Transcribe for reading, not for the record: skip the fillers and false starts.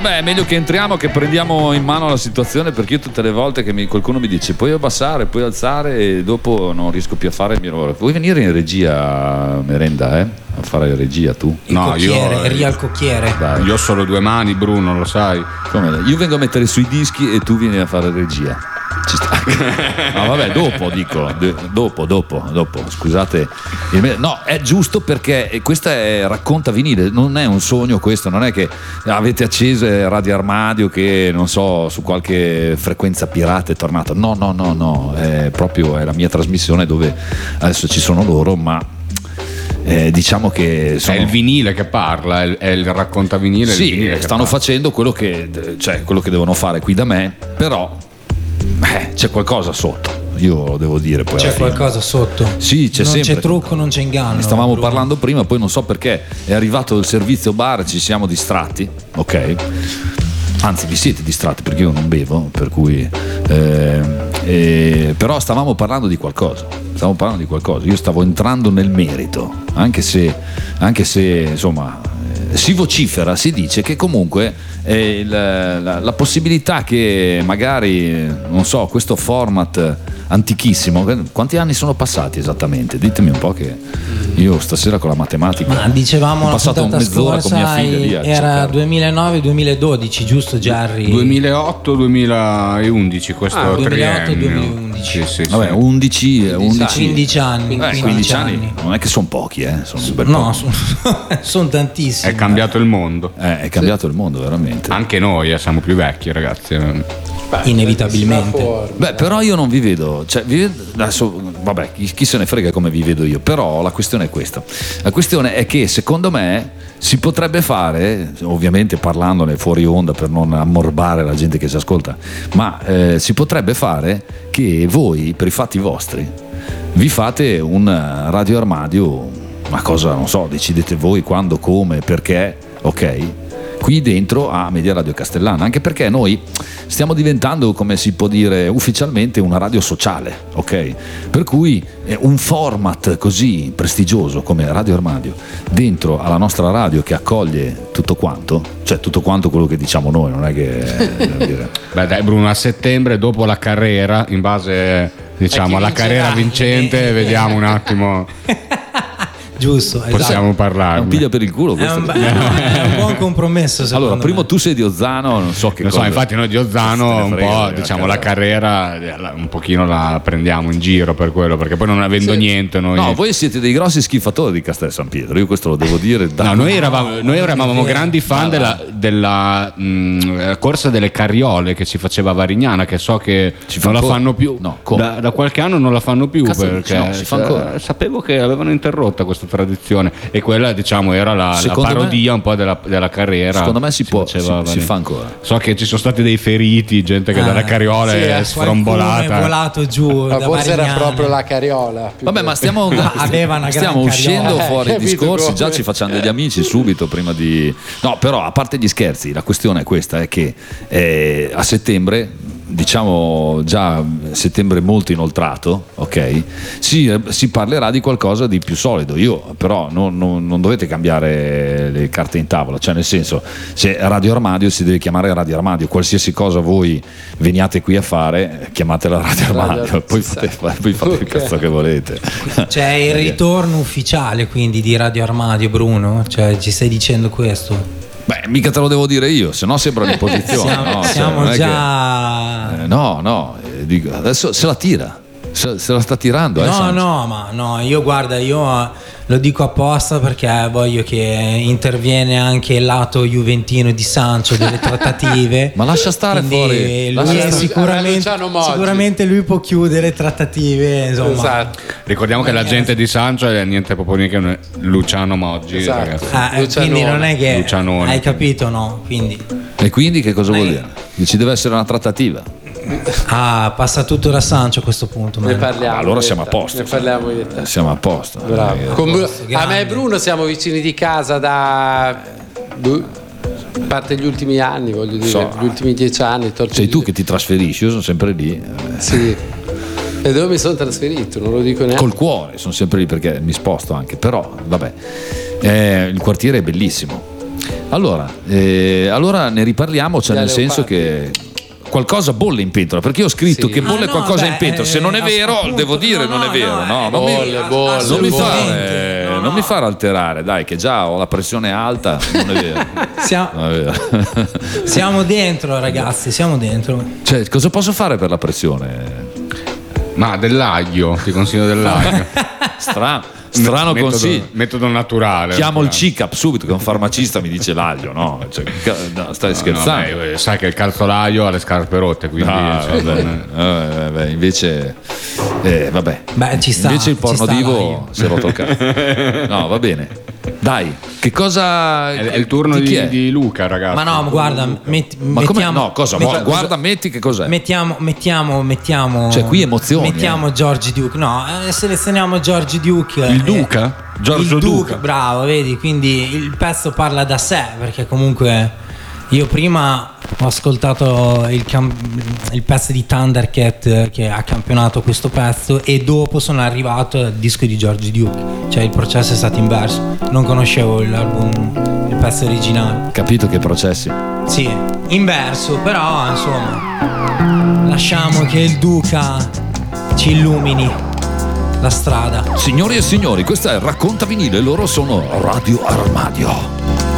Vabbè, è meglio che entriamo, che prendiamo in mano la situazione, perché io tutte le volte che qualcuno mi dice puoi abbassare, puoi alzare, e dopo non riesco più a fare il mio lavoro. Vuoi venire in regia, Merenda, a fare regia tu? Ria il cocchiere. Dai. Io ho solo due mani, Bruno, lo sai. Come? Io vengo a mettere sui dischi e tu vieni a fare regia. Ci sta. No, vabbè, dopo, scusate. No, è giusto, perché questa è Racconta Vinile, non è un sogno questo, non è che avete acceso Radio Armadio che non so su qualche frequenza pirata è tornato. No, è proprio la mia trasmissione, dove adesso ci sono loro, ma diciamo che è il vinile che parla, è il Racconta Vinile. Sì, il vinile stanno facendo quello che devono fare qui da me, però c'è qualcosa sotto, io lo devo dire. Poi c'è qualcosa sotto. Sì, c'è non sempre. C'è trucco, non c'è inganno. Stavamo parlando prima, poi non so perché è arrivato il servizio bar, ci siamo distratti, ok? Anzi, vi siete distratti perché io non bevo, per cui però stavamo parlando di qualcosa. Io stavo entrando nel merito, anche se insomma si vocifera, si dice che comunque la possibilità che magari, non so, questo format antichissimo, quanti anni sono passati esattamente? Ditemi un po', che io stasera con la matematica, ma dicevamo, ho passato mezz'ora con mia figlia lì era 2009-2012, giusto, Giarri? 2008-2011, questo 2008-2011. Sì. Vabbè, 15 anni. 15 anni non è che sono pochi, sono tantissimi. È cambiato il mondo. È cambiato il mondo, veramente. Anche noi siamo più vecchi, ragazzi. Inevitabilmente. Però io non vi vedo, adesso, vabbè, chi se ne frega come vi vedo io, però la questione è questa. La questione è che secondo me si potrebbe fare, ovviamente parlandone fuori onda per non ammorbare la gente che ci ascolta, ma si potrebbe fare che voi, per i fatti vostri, vi fate un Radio Armadio, una cosa, non so, decidete voi quando, come, perché, ok? Qui dentro a Media Radio Castellana, anche perché noi stiamo diventando, come si può dire ufficialmente, una radio sociale, ok? Per cui un format così prestigioso come Radio Armadio dentro alla nostra radio, che accoglie tutto quanto quello che diciamo noi, non è che Beh dai Bruno, a settembre, dopo la carriera, in base alla carriera vincente, vediamo un attimo. Giusto, possiamo parlare. È un piglia per il culo questo. È un buon compromesso. Allora, primo tu sei di Ozzano, non so che cosa. Infatti noi di Ozzano un po', la carriera un pochino la prendiamo in giro per quello, perché poi non avendo niente noi. No, voi siete dei grossi schifatori di Castel San Pietro, io questo lo devo dire. Noi eravamo grandi fan della corsa delle carriole che si faceva a Varignana, che so che non la fanno più. No, da qualche anno non la fanno più, perché si fa ancora. Sapevo che avevano interrotta questa tradizione, e quella era la parodia un po' della carriera. Secondo me si fa ancora. So che ci sono stati dei feriti, gente che dalla carriola è sfrombolata, è volato giù, ma forse era proprio la carriola. Vabbè, ma stiamo uscendo fuori discorsi, già ci facciamo degli amici subito prima di. No, però a parte gli scherzi, la questione è questa, è che a settembre, diciamo già settembre molto inoltrato, ok, si parlerà di qualcosa di più solido. Io però non dovete cambiare le carte in tavola, cioè nel senso, se Radio Armadio si deve chiamare Radio Armadio, qualsiasi cosa voi veniate qui a fare, chiamatela Radio Armadio, poi fate il cazzo che volete. C'è il ritorno ufficiale quindi di Radio Armadio, Bruno? Cioè ci stai dicendo questo? Beh, mica te lo devo dire io, se no sembra un'imposizione. Siamo già. Dico, adesso se la tira, se la sta tirando. Io lo dico apposta perché voglio che interviene anche il lato juventino di Sancho delle trattative. Ma lascia stare fuori. Lui sicuramente lui può chiudere trattative, insomma. Esatto. Ricordiamo che la gente di Sancho è niente proprio che Luciano Moggi, esatto. Quindi non è che Lucianone. hai capito, no? E quindi che cosa vuol dire? Che ci deve essere una trattativa. Passa tutto da Sancho a questo punto. Ne parliamo. Allora siamo a posto. Ne parliamo di te. Siamo a posto. Bravo. A me e Bruno siamo vicini di casa da a parte gli ultimi anni, voglio dire, gli ultimi 10 anni. Sei tu che ti trasferisci, io sono sempre lì. Sì. E dove mi sono trasferito? Non lo dico neanche. Col cuore, sono sempre lì perché mi sposto anche, però vabbè. Il quartiere è bellissimo. Allora ne riparliamo, cioè nel senso che qualcosa bolle in pentola, perché io ho scritto che bolle qualcosa in pentola, se non è vero appunto, devo dire non è vero, non mi far alterare, dai, che già ho la pressione alta, non è vero. Siamo dentro, ragazzi, siamo dentro. Cioè, cosa posso fare per la pressione? Ma dell'aglio, ti consiglio dell'aglio. Strano consiglio. Metodo naturale. Chiamo il CICAP subito, che un farmacista mi dice l'aglio, no? Cioè, stai scherzando? No, sai che il calzolaio ha le scarpe rotte, quindi vabbè, invece vabbè. Beh, ci sta. Invece il pornodivo si è rotto il cazzo. No, va bene. Dai, che cosa è il turno di Luca, ragazzi. Ma no, guarda, metti che cos'è? Mettiamo cioè qui emozioni. Mettiamo George Duke. No, selezioniamo George Duke. Il Duca? Giorgio Duca, bravo, vedi, quindi il pezzo parla da sé, perché comunque io prima ho ascoltato il pezzo di Thundercat che ha campionato questo pezzo, e dopo sono arrivato al disco di George Duke, cioè il processo è stato inverso, non conoscevo il pezzo originale. Capito che processi? Sì, inverso, però insomma lasciamo che il Duca ci illumini la strada. Signori e signori, questo è Racconta Vinile, loro sono Radio Armadio.